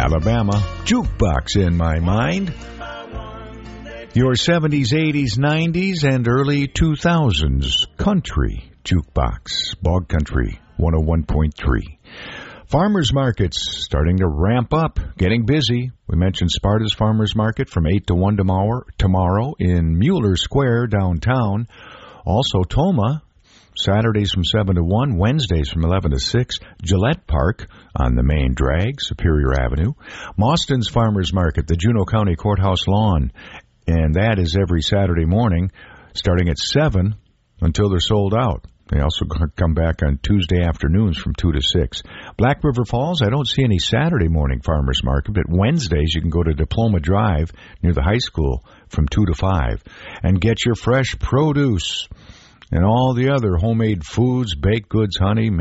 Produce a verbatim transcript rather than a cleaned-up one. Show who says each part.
Speaker 1: Alabama jukebox in my mind. Your seventies, eighties, nineties, and early two thousands country jukebox. Bog Country one oh one point three. Farmers markets starting to ramp up, getting busy. We mentioned Sparta's Farmers Market from eight to one tomorrow, tomorrow in Mueller Square downtown. Also Toma, Saturdays from seven to one, Wednesdays from eleven to six. Gillette Park on the main drag, Superior Avenue. Mauston's Farmers Market, the Juneau County Courthouse lawn. And that is every Saturday morning, starting at seven until they're sold out. They also come back on Tuesday afternoons from two to six. Black River Falls, I don't see any Saturday morning farmers market, but Wednesdays you can go to Diploma Drive near the high school from two to five and get your fresh produce and all the other homemade foods, baked goods, honey,